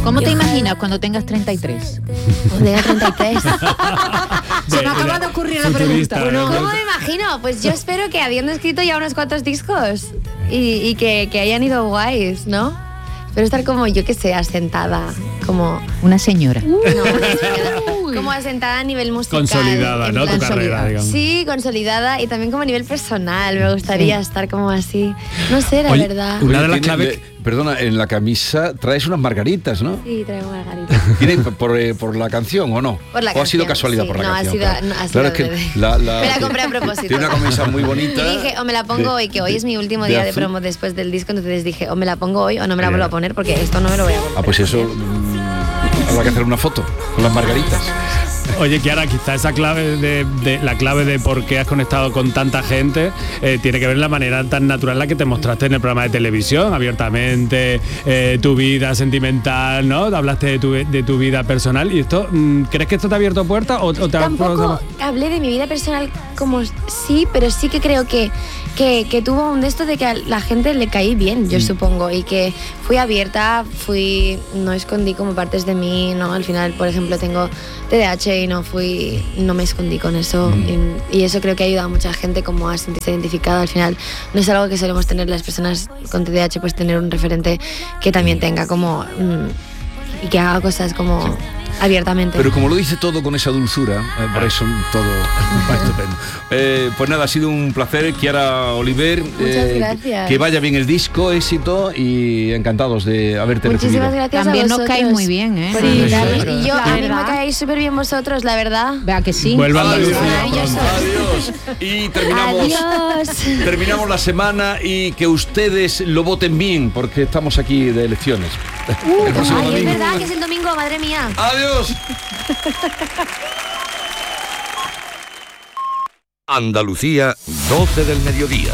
¿Cómo te imaginas cuando tengas 33? Cuando tenga 33. Se me acaba de ocurrir la pregunta. Bueno, ¿cómo me imagino? Pues yo espero que habiendo escrito ya unos cuantos discos y que hayan ido guays, ¿no? Espero estar como, yo que sé, asentada, como... Una señora. No, una señora. Como asentada a nivel musical. Consolidada, ¿no? Tu carrera, digamos. Sí, consolidada y también como a nivel personal. Me gustaría estar como así. No sé, la verdad. Una de las claves... Perdona, en la camisa traes unas margaritas, ¿no? Sí, traigo margaritas. ¿Tiene por la canción o no? Por la ¿O canción, ha sido casualidad sí. por la No, canción? ha sido Claro, es que me la compré a propósito. Tiene una camisa muy bonita. Y dije, o me la pongo hoy, que hoy es mi último día de promo después del disco, entonces dije, o me la pongo hoy o no me la vuelvo a poner porque esto no me lo voy a poner. Ah, pues eso, habrá que hacer una foto con las margaritas. Oye, Kiara, quizá esa clave la clave de por qué has conectado con tanta gente tiene que ver en la manera tan natural en la que te mostraste en el programa de televisión, abiertamente, tu vida sentimental, ¿no? Hablaste de tu vida personal y esto, ¿crees que esto te ha abierto puertas o te Tampoco hablé de mi vida personal como sí, pero sí que creo que tuvo un de esto de que a la gente le caí bien, yo supongo, y que fui abierta, no escondí como partes de mí, ¿no? Al final, por ejemplo, tengo TDAH y no me escondí con eso y eso creo que ayuda a mucha gente como a sentirse identificada. Al final no es algo que solemos tener las personas con TDAH, pues tener un referente que también tenga como y que haga cosas como abiertamente. Pero como lo dice todo con esa dulzura, por eso todo va estupendo. Pues nada, ha sido un placer, Kiara Oliver. Muchas gracias. Que vaya bien el disco, éxito y encantados de haberte recibido. Muchísimas gracias. También a nos vosotros. caéis muy bien, ¿eh? Y yo, a mí me caéis súper bien vosotros, la verdad. Vea que sí. Vuelvan a Adiós. Andalucía. Adiós. Y terminamos la semana y que ustedes lo voten bien porque estamos aquí de elecciones. El próximo Ay, es domingo. verdad que es el domingo, madre mía. Adiós. Andalucía, 12 del mediodía.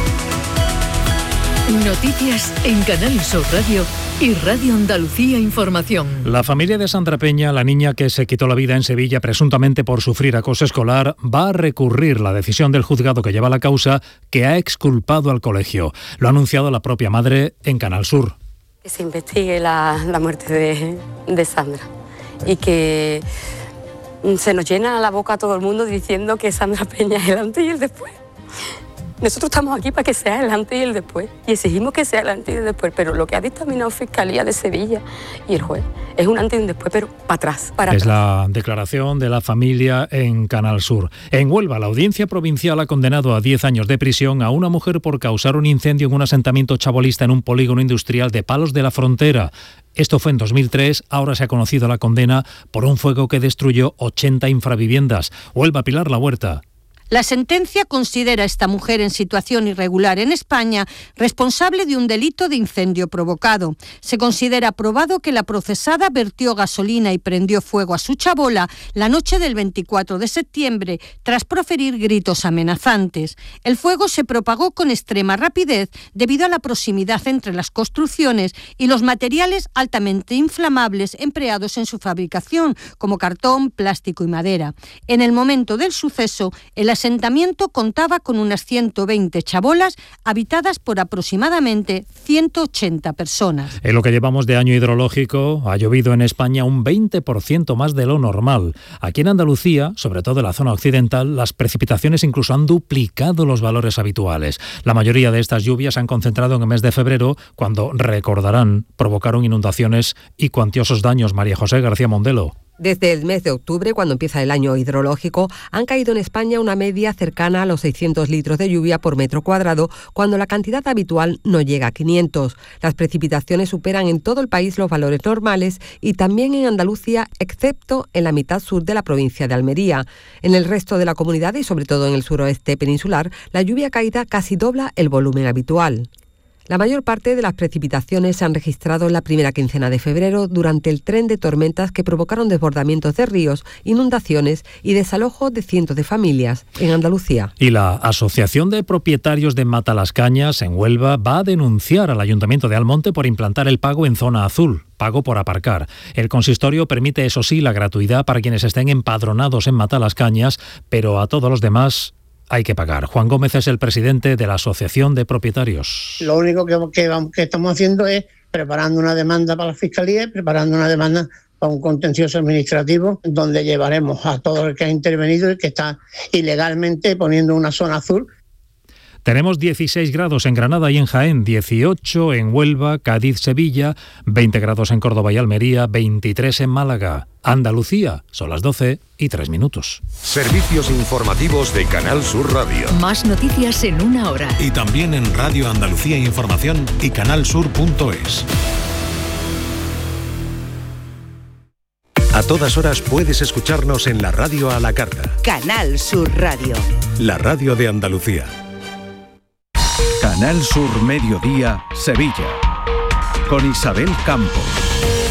Noticias en Canal Sur Radio y Radio Andalucía Información. La familia de Sandra Peña, la niña que se quitó la vida en Sevilla presuntamente por sufrir acoso escolar, va a recurrir la decisión del juzgado que lleva la causa, que ha exculpado al colegio. Lo ha anunciado la propia madre en Canal Sur. Que se investigue la muerte de Sandra y que se nos llena la boca a todo el mundo diciendo que Sandra Peña es el antes y el después. Nosotros estamos aquí para que sea el antes y el después y exigimos que sea el antes y el después, pero lo que ha dictaminado Fiscalía de Sevilla y el juez es un antes y un después, pero para atrás, Es la declaración de la familia en Canal Sur. En Huelva, la Audiencia Provincial ha condenado a 10 años de prisión a una mujer por causar un incendio en un asentamiento chabolista en un polígono industrial de Palos de la Frontera. Esto fue en 2003, ahora se ha conocido la condena por un fuego que destruyó 80 infraviviendas. Huelva, Pilar La Huerta. La sentencia considera a esta mujer en situación irregular en España responsable de un delito de incendio provocado. Se considera probado que la procesada vertió gasolina y prendió fuego a su chabola la noche del 24 de septiembre tras proferir gritos amenazantes. El fuego se propagó con extrema rapidez debido a la proximidad entre las construcciones y los materiales altamente inflamables empleados en su fabricación, como cartón, plástico y madera. En el momento del suceso, el asentamiento contaba con unas 120 chabolas habitadas por aproximadamente 180 personas. En lo que llevamos de año hidrológico, ha llovido en España un 20% más de lo normal. Aquí en Andalucía, sobre todo en la zona occidental, las precipitaciones incluso han duplicado los valores habituales. La mayoría de estas lluvias se han concentrado en el mes de febrero, cuando, recordarán, provocaron inundaciones y cuantiosos daños. María José García Mondelo. Desde el mes de octubre, cuando empieza el año hidrológico, han caído en España una media cercana a los 600 litros de lluvia por metro cuadrado, cuando la cantidad habitual no llega a 500. Las precipitaciones superan en todo el país los valores normales y también en Andalucía, excepto en la mitad sur de la provincia de Almería. En el resto de la comunidad y sobre todo en el suroeste peninsular, la lluvia caída casi dobla el volumen habitual. La mayor parte de las precipitaciones se han registrado en la primera quincena de febrero durante el tren de tormentas que provocaron desbordamientos de ríos, inundaciones y desalojo de cientos de familias en Andalucía. Y la Asociación de Propietarios de Matalascañas en Huelva va a denunciar al Ayuntamiento de Almonte por implantar el pago en zona azul. Pago por aparcar. El consistorio permite, eso sí, la gratuidad para quienes estén empadronados en Matalascañas, pero a todos los demás hay que pagar. Juan Gómez es el presidente de la Asociación de Propietarios. Lo único que estamos haciendo es preparando una demanda para la Fiscalía y preparando una demanda para un contencioso administrativo donde llevaremos a todo el que ha intervenido y que está ilegalmente poniendo una zona azul. Tenemos 16 grados en Granada y en Jaén, 18 en Huelva, Cádiz, Sevilla, 20 grados en Córdoba y Almería, 23 en Málaga. Andalucía, son las 12:03. Servicios informativos de Canal Sur Radio. Más noticias en una hora. Y también en Radio Andalucía Información y canalsur.es. A todas horas puedes escucharnos en la radio a la carta. Canal Sur Radio. La radio de Andalucía. Canal Sur Mediodía, Sevilla. Con Isabel Campos.